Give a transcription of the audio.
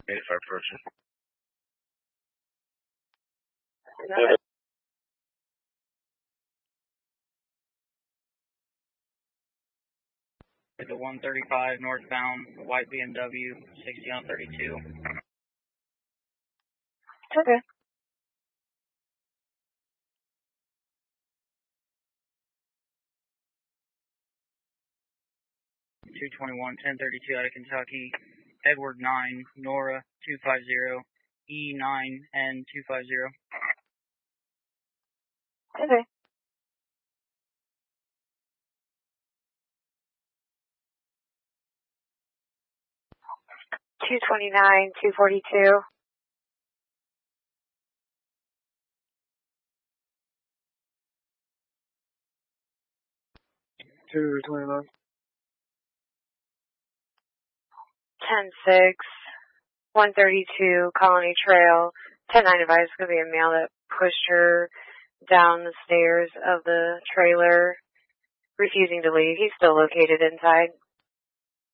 85 person. The 135 northbound, white BMW, 60 on 32. Okay. $221-1032 out of Kentucky, Edward 9, Nora 250, E9N 250. Okay. $229-242. $229. 10-6, 132 Colony Trail. 10-9 advised, it's going to be a male that pushed her down the stairs of the trailer, refusing to leave. He's still located inside.